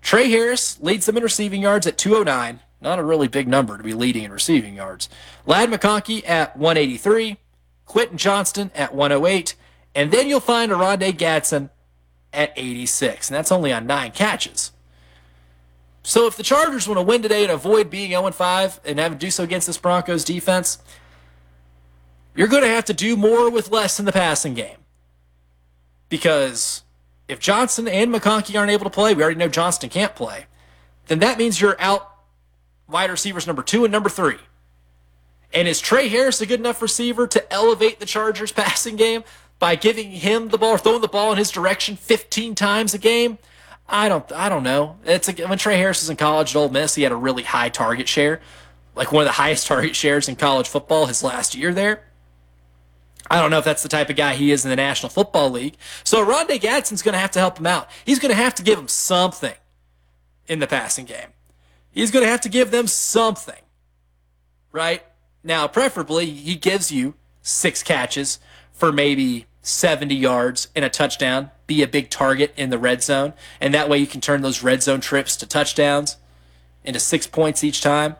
Trey Harris leads them in receiving yards at 209. Not a really big number to be leading in receiving yards. Ladd McConkey at 183. Quentin Johnston at 108. And then you'll find Oronde Gadsden at 86. And that's only on 9 catches. So if the Chargers want to win today and avoid being 0-5 and have to do so against this Broncos defense, you're going to have to do more with less in the passing game. Because if Johnson and McConkey aren't able to play, we already know Johnston can't play, then that means you're out wide receivers number 2 and number 3. And is Trey Harris a good enough receiver to elevate the Chargers passing game by giving him the ball or throwing the ball in his direction 15 times a game? I don't know. When Trey Harris was in college at Ole Miss, he had a really high target share, like one of the highest target shares in college football his last year there. I don't know if that's the type of guy he is in the National Football League. So Oronde Gadsden's going to have to help him out. He's going to have to give him something in the passing game. He's going to have to give them something, right? Now, preferably, he gives you 6 catches for maybe 70 yards and a touchdown, be a big target in the red zone, and that way you can turn those red zone trips to touchdowns into 6 points each time.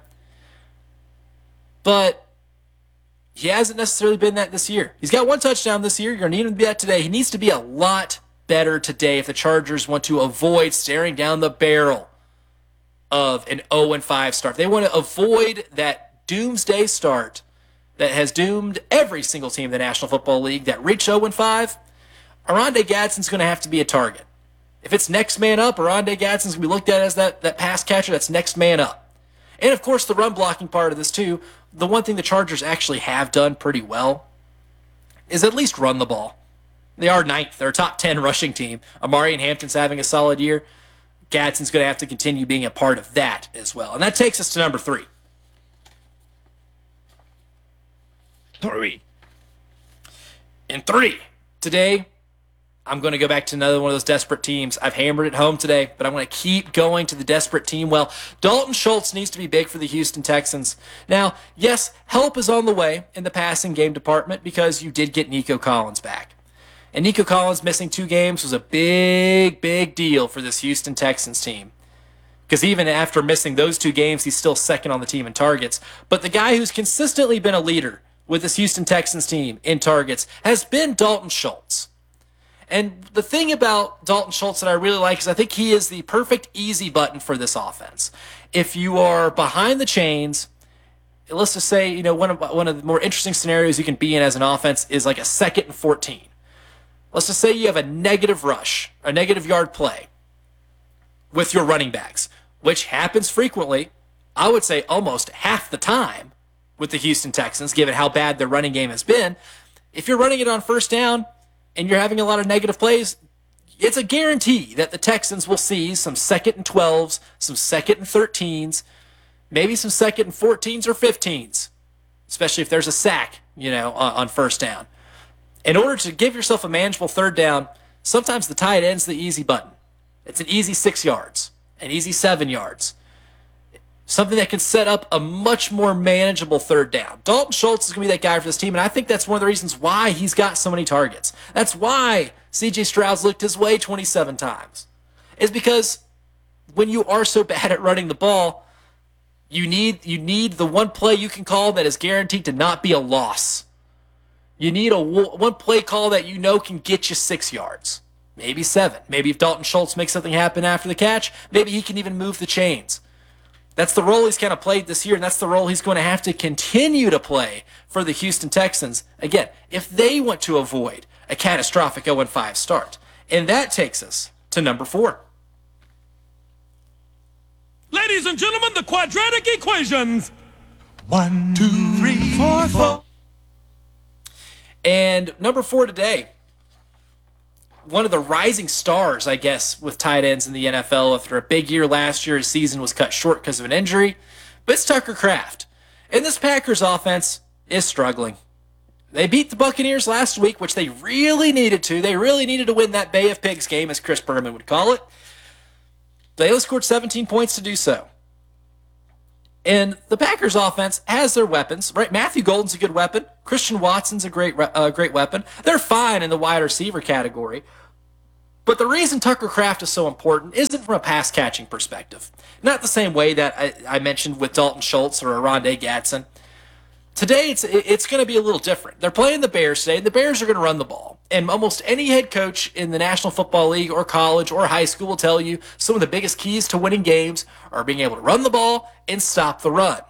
But he hasn't necessarily been that this year. He's got 1 touchdown this year. You're going to need him to be that today. He needs to be a lot better today if the Chargers want to avoid staring down the barrel of an 0-5 start. They want to avoid that doomsday start that has doomed every single team in the National Football League that reached 0-5. Oronde Gadsden's going to have to be a target. If it's next man up, Oronde Gadsden's going to be looked at as that pass catcher that's next man up. And, of course, the run blocking part of this, too. The one thing the Chargers actually have done pretty well is at least run the ball. They are 9th. They're a top 10 rushing team. Amari and Hampton's having a solid year. Gadsden's going to have to continue being a part of that as well. And that takes us to number 3. 3. In 3, today, I'm going to go back to another one of those desperate teams. I've hammered it home today, but I'm going to keep going to the desperate team. Well, Dalton Schultz needs to be big for the Houston Texans. Now, yes, help is on the way in the passing game department because you did get Nico Collins back. And Nico Collins missing 2 games was a big, big deal for this Houston Texans team. Because even after missing those 2 games, he's still second on the team in targets. But the guy who's consistently been a leader with this Houston Texans team in targets has been Dalton Schultz. And the thing about Dalton Schultz that I really like is I think he is the perfect easy button for this offense. If you are behind the chains, let's just say, one of the more interesting scenarios you can be in as an offense is like a 2nd and 14. Let's just say you have a negative rush, a negative yard play with your running backs, which happens frequently, I would say almost half the time with the Houston Texans, given how bad their running game has been. If you're running it on first down and you're having a lot of negative plays, it's a guarantee that the Texans will see some 2nd and 12s, some 2nd and 13s, maybe some 2nd and 14s or 15s, especially if there's a sack, on first down. In order to give yourself a manageable 3rd down, sometimes the tight end's the easy button. It's an easy 6 yards, an easy 7 yards. Something that can set up a much more manageable 3rd down. Dalton Schultz is going to be that guy for this team, and I think that's one of the reasons why he's got so many targets. That's why C.J. Stroud's looked his way 27 times. Is because when you are so bad at running the ball, you need the one play you can call that is guaranteed to not be a loss. You need a one play call that can get you 6 yards, maybe 7. Maybe if Dalton Schultz makes something happen after the catch, maybe he can even move the chains. That's the role he's kind of played this year, and that's the role he's going to have to continue to play for the Houston Texans, again, if they want to avoid a catastrophic 0-5 start. And that takes us to number 4. Ladies and gentlemen, the quadratic equations. 1, 2, 3, 4, 4. And number 4 today, one of the rising stars, I guess, with tight ends in the NFL. After a big year last year, his season was cut short because of an injury. But it's Tucker Kraft. And this Packers offense is struggling. They beat the Buccaneers last week, which they really needed to. They really needed to win that Bay of Pigs game, as Chris Berman would call it. They only scored 17 points to do so. And the Packers offense has their weapons, right? Matthew Golden's a good weapon. Christian Watson's a great weapon. They're fine in the wide receiver category. But the reason Tucker Kraft is so important isn't from a pass catching perspective. Not the same way that I mentioned with Dalton Schultz or Rondé Gadsden. Today, it's going to be a little different. They're playing the Bears today, and the Bears are going to run the ball. And almost any head coach in the National Football League or college or high school will tell you some of the biggest keys to winning games are being able to run the ball and stop the run.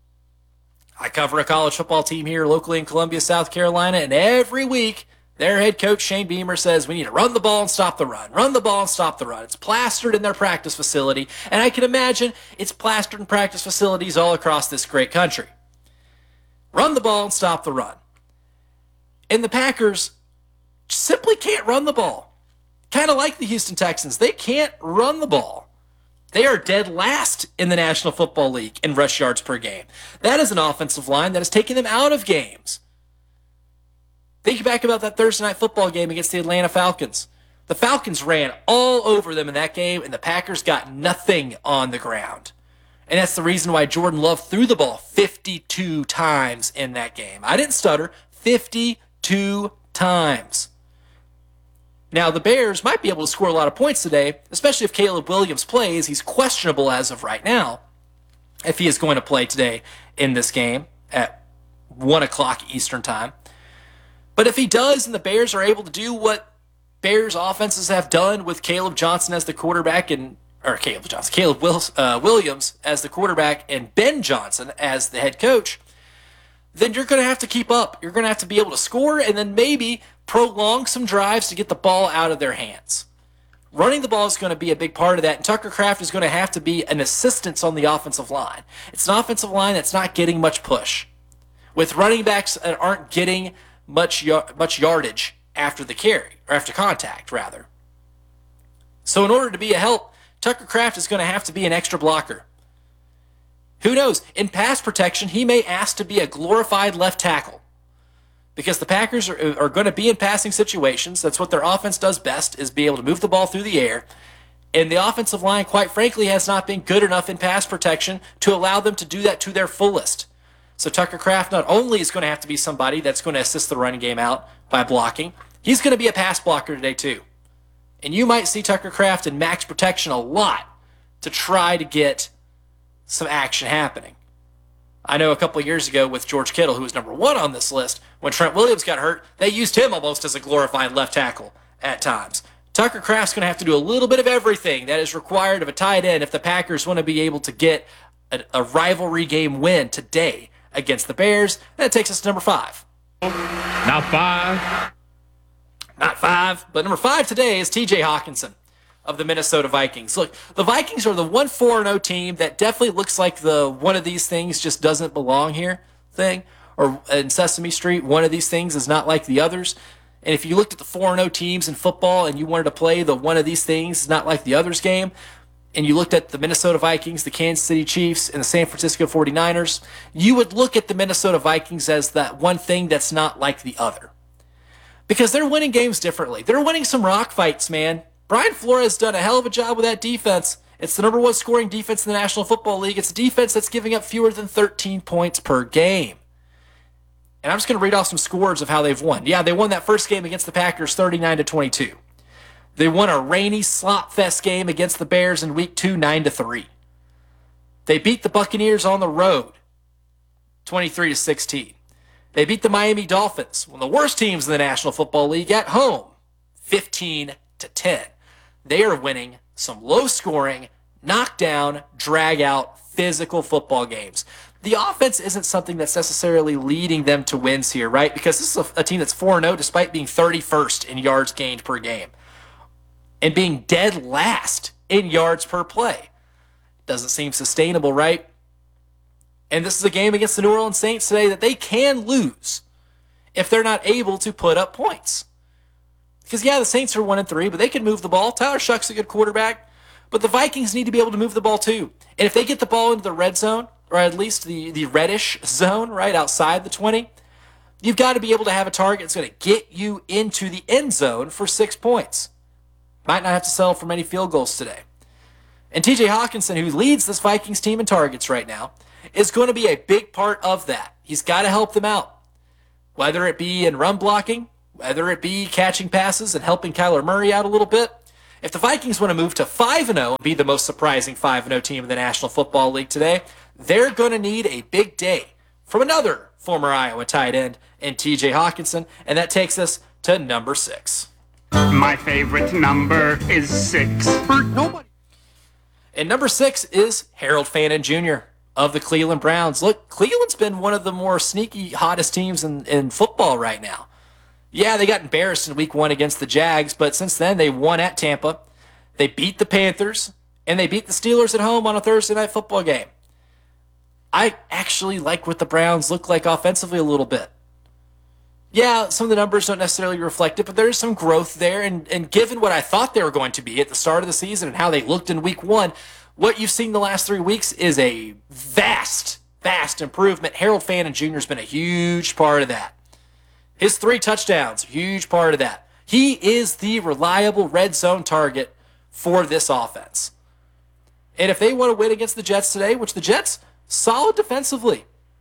I cover a college football team here locally in Columbia, South Carolina, and every week their head coach, Shane Beamer, says we need to run the ball and stop the run. Run the ball and stop the run. It's plastered in their practice facility, and I can imagine it's plastered in practice facilities all across this great country. Run the ball and stop the run. And the Packers simply can't run the ball. Kind of like the Houston Texans. They can't run the ball. They are dead last in the National Football League in rush yards per game. That is an offensive line that has taken them out of games. Think back about that Thursday night football game against the Atlanta Falcons. The Falcons ran all over them in that game, and the Packers got nothing on the ground. And that's the reason why Jordan Love threw the ball 52 times in that game. I didn't stutter. 52 times. Now, the Bears might be able to score a lot of points today, especially if Caleb Williams plays. He's questionable as of right now if he is going to play today in this game at 1 o'clock Eastern time. But if he does and the Bears are able to do what Bears offenses have done with Caleb Johnson as the quarterback Caleb Williams as the quarterback and Ben Johnson as the head coach, then you're going to have to keep up. You're going to have to be able to score and then maybe prolong some drives to get the ball out of their hands. Running the ball is going to be a big part of that, and Tucker Kraft is going to have to be an assistance on the offensive line. It's an offensive line that's not getting much push. With running backs that aren't getting much yardage after the carry, or after contact, rather. So in order to be a help, Tucker Kraft is going to have to be an extra blocker. Who knows? In pass protection, he may ask to be a glorified left tackle. Because the Packers are going to be in passing situations. That's what their offense does best, is be able to move the ball through the air. And the offensive line, quite frankly, has not been good enough in pass protection to allow them to do that to their fullest. So Tucker Kraft not only is going to have to be somebody that's going to assist the running game out by blocking, he's going to be a pass blocker today too. And you might see Tucker Kraft in max protection a lot to try to get some action happening. I know a couple of years ago with George Kittle, who was number 1 on this list, when Trent Williams got hurt, they used him almost as a glorified left tackle at times. Tucker Kraft's going to have to do a little bit of everything that is required of a tight end if the Packers want to be able to get a rivalry game win today against the Bears. That takes us to number 5. Not 5. Not 5, but number 5 today is TJ Hawkinson of the Minnesota Vikings. Look, the Vikings are the 1-4-0 team that definitely looks like the one of these things just doesn't belong here thing. Or in Sesame Street, one of these things is not like the others. And if you looked at the 4-0 teams in football and you wanted to play the one of these things is not like the others game, and you looked at the Minnesota Vikings, the Kansas City Chiefs, and the San Francisco 49ers, you would look at the Minnesota Vikings as that one thing that's not like the other. Because they're winning games differently. They're winning some rock fights, man. Brian Flores done a hell of a job with that defense. It's the number 1 scoring defense in the National Football League. It's a defense that's giving up fewer than 13 points per game. And I'm just going to read off some scores of how they've won. Yeah, they won that first game against the Packers 39-22. They won a rainy slop fest game against the Bears in week 2, 9-3. They beat the Buccaneers on the road, 23-16. They beat the Miami Dolphins, one of the worst teams in the National Football League, at home, 15-10. They are winning some low-scoring, knockdown, drag-out, physical football games. The offense isn't something that's necessarily leading them to wins here, right? Because this is a team that's 4-0 despite being 31st in yards gained per game and being dead last in yards per play. Doesn't seem sustainable, right? And this is a game against the New Orleans Saints today that they can lose if they're not able to put up points. Because, yeah, the Saints are 1-3, but they can move the ball. Tyler Shuck's a good quarterback. But the Vikings need to be able to move the ball too. And if they get the ball into the red zone, or at least the reddish zone, right outside the 20, you've got to be able to have a target that's going to get you into the end zone for 6 points. Might not have to settle for many field goals today. And TJ Hawkinson, who leads this Vikings team in targets right now, is going to be a big part of that. He's got to help them out. Whether it be in run blocking, whether it be catching passes and helping Kyler Murray out a little bit, If the Vikings want to move to 5-0 and be the most surprising 5-0 team in the National Football League today, they're going to need a big day from another former Iowa tight end in TJ Hawkinson, and that takes us to number 6. My favorite number is 6. Nobody. And number 6 is Harold Fannin Jr. of the Cleveland Browns. Look, Cleveland's been one of the more sneaky, hottest teams in football right now. Yeah, they got embarrassed in week 1 against the Jags, but since then they won at Tampa, they beat the Panthers, and they beat the Steelers at home on a Thursday night football game. I actually like what the Browns look like offensively a little bit. Yeah, some of the numbers don't necessarily reflect it, but there's some growth there, and given what I thought they were going to be at the start of the season and how they looked in week 1, what you've seen the last 3 weeks is a vast improvement. Harold Fannin Jr. has been a huge part of that. His 3 touchdowns, a huge part of that. He is the reliable red zone target for this offense. And if they want to win against the Jets today, which the Jets, solid defensively,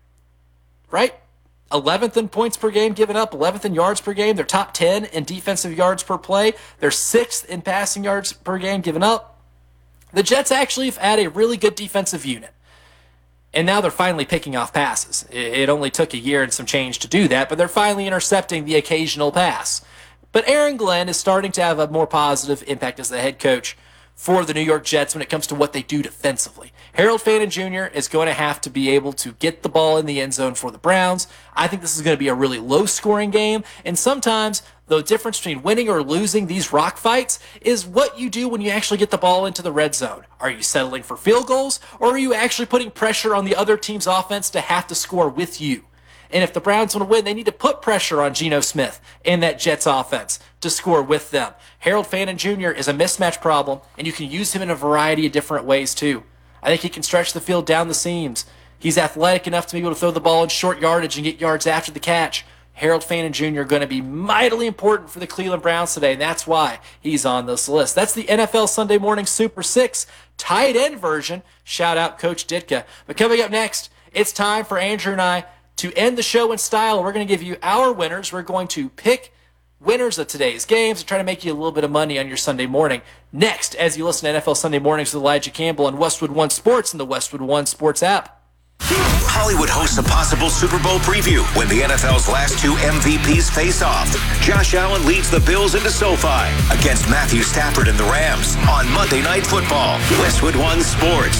right? 11th in points per game given up, 11th in yards per game. They're top 10 in defensive yards per play. They're 6th in passing yards per game given up. The Jets actually have had a really good defensive unit. And now they're finally picking off passes. It only took a year and some change to do that, but they're finally intercepting the occasional pass. But Aaron Glenn is starting to have a more positive impact as the head coach for the New York Jets when it comes to what they do defensively. Harold Fannin Jr. is going to have to be able to get the ball in the end zone for the Browns. I think this is going to be a really low-scoring game, and sometimes the difference between winning or losing these rock fights is what you do when you actually get the ball into the red zone. Are you settling for field goals, or are you actually putting pressure on the other team's offense to have to score with you? And if the Browns want to win, they need to put pressure on Geno Smith and that Jets offense to score with them. Harold Fannin Jr. is a mismatch problem, and you can use him in a variety of different ways too. I think he can stretch the field down the seams. He's athletic enough to be able to throw the ball in short yardage and get yards after the catch. Harold Fannin Jr. going to be mightily important for the Cleveland Browns today, and that's why he's on this list. That's the NFL Sunday Morning Super 6 tight end version. Shout out Coach Ditka. But coming up next, it's time for Andrew and I to end the show in style. We're going to give you our winners. We're going to pick winners of today's games and try to make you a little bit of money on your Sunday morning. Next, as you listen to NFL Sunday Mornings with Elijah Campbell on Westwood One Sports and the Westwood One Sports app. Hollywood hosts a possible Super Bowl preview when the NFL's last 2 MVPs face off. Josh Allen leads the Bills into SoFi against Matthew Stafford and the Rams on Monday Night Football. Westwood One Sports.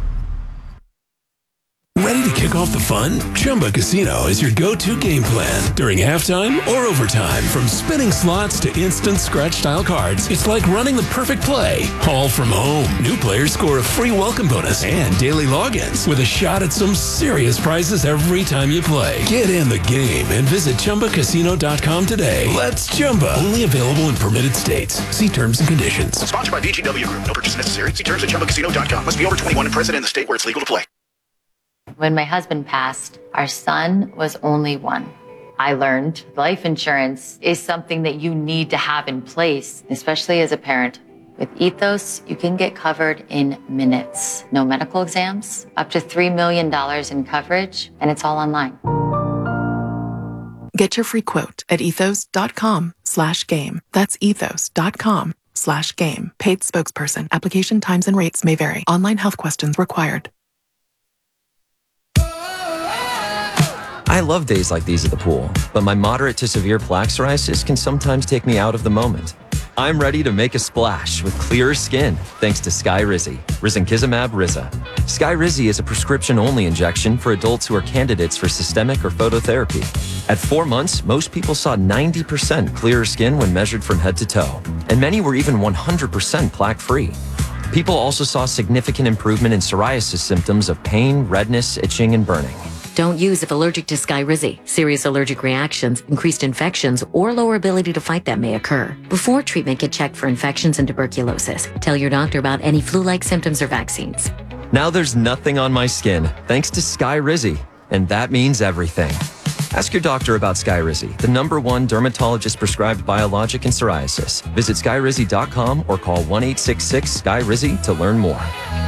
Ready to kick off the fun? Chumba Casino is your go-to game plan during halftime or overtime. From spinning slots to instant scratch-style cards, it's like running the perfect play, all from home. New players score a free welcome bonus and daily logins with a shot at some serious prizes every time you play. Get in the game and visit ChumbaCasino.com today. Let's Chumba. Only available in permitted states. See terms and conditions. Sponsored by VGW Group. No purchase necessary. See terms at ChumbaCasino.com. Must be over 21 and present in the state where it's legal to play. When my husband passed, our son was only 1. I learned life insurance is something that you need to have in place, especially as a parent. With Ethos, you can get covered in minutes. No medical exams, up to $3 million in coverage, and it's all online. Get your free quote at ethos.com/game. That's ethos.com/game. Paid spokesperson. Application times and rates may vary. Online health questions required. I love days like these at the pool, but my moderate to severe plaque psoriasis can sometimes take me out of the moment. I'm ready to make a splash with clearer skin thanks to Skyrizi, risankizumab Riza. Skyrizi is a prescription-only injection for adults who are candidates for systemic or phototherapy. At 4 months, most people saw 90% clearer skin when measured from head to toe, and many were even 100% plaque-free. People also saw significant improvement in psoriasis symptoms of pain, redness, itching, and burning. Don't use if allergic to Skyrizi. Serious allergic reactions, increased infections, or lower ability to fight them may occur. Before treatment, get checked for infections and tuberculosis. Tell your doctor about any flu-like symptoms or vaccines. Now there's nothing on my skin thanks to Skyrizi, and that means everything. Ask your doctor about Skyrizi, the #1 dermatologist-prescribed biologic in psoriasis. Visit Skyrizi.com or call 1-866-SKYRIZI to learn more.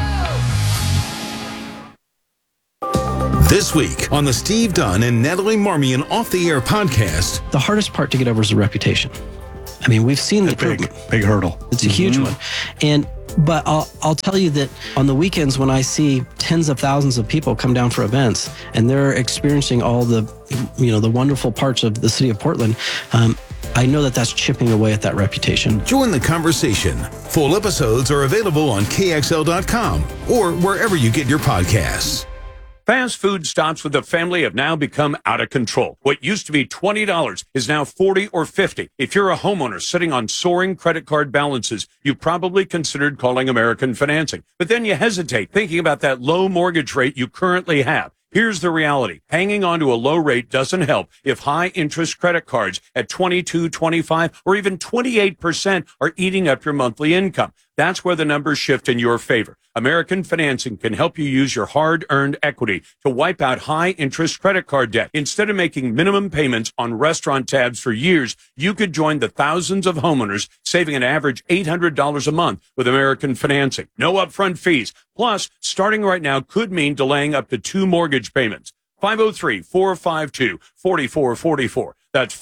This week on the Steve Dunn and Natalie Marmion Off the Air podcast. The hardest part to get over is the reputation. I mean, we've seen the improvement. Big hurdle. It's a huge one. But I'll tell you that on the weekends when I see tens of thousands of people come down for events and they're experiencing all the, the wonderful parts of the city of Portland, I know that that's chipping away at that reputation. Join the conversation. Full episodes are available on KXL.com or wherever you get your podcasts. Fast food stops with a family have now become out of control. What used to be $20 is now $40 or $50. If you're a homeowner sitting on soaring credit card balances, you probably considered calling American Financing. But then you hesitate, thinking about that low mortgage rate you currently have. Here's the reality. Hanging on to a low rate doesn't help if high-interest credit cards at 22, 25, or even 28% are eating up your monthly income. That's where the numbers shift in your favor. American Financing can help you use your hard-earned equity to wipe out high-interest credit card debt. Instead of making minimum payments on restaurant tabs for years, you could join the thousands of homeowners saving an average $800 a month with American Financing. No upfront fees. Plus, starting right now could mean delaying up to 2 mortgage payments. 503-452-4444. That's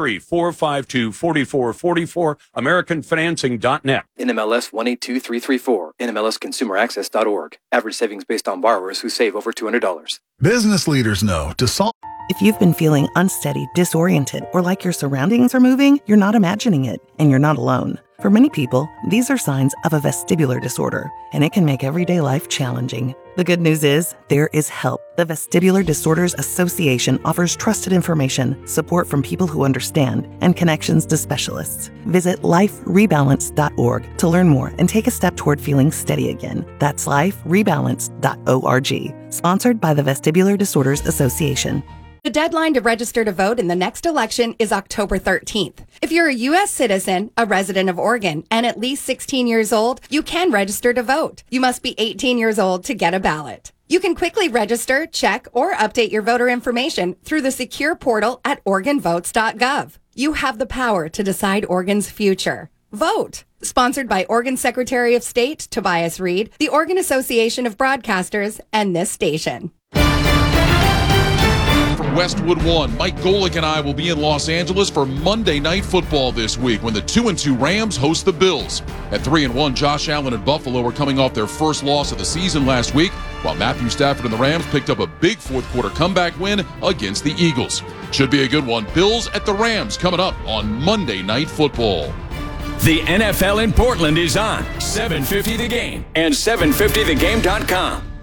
503-452-4444, AmericanFinancing.net. NMLS 182334, NMLSConsumerAccess.org. Average savings based on borrowers who save over $200. Business leaders know to solve. If you've been feeling unsteady, disoriented, or like your surroundings are moving, you're not imagining it, and you're not alone. For many people, these are signs of a vestibular disorder, and it can make everyday life challenging. The good news is, there is help. The Vestibular Disorders Association offers trusted information, support from people who understand, and connections to specialists. Visit liferebalance.org to learn more and take a step toward feeling steady again. That's liferebalance.org. Sponsored by the Vestibular Disorders Association. The deadline to register to vote in the next election is October 13th. If you're a U.S. citizen, a resident of Oregon, and at least 16 years old, you can register to vote. You must be 18 years old to get a ballot. You can quickly register, check, or update your voter information through the secure portal at OregonVotes.gov. You have the power to decide Oregon's future. Vote. Sponsored by Oregon Secretary of State Tobias Reed, the Oregon Association of Broadcasters, and this station. From Westwood One, Mike Golick and I will be in Los Angeles for Monday Night Football this week when the 2-2 Rams host the Bills. At 3-1, Josh Allen and Buffalo are coming off their first loss of the season last week, while Matthew Stafford and the Rams picked up a big fourth-quarter comeback win against the Eagles. Should be a good one. Bills at the Rams coming up on Monday Night Football. The NFL in Portland is on 750 The Game and 750thegame.com.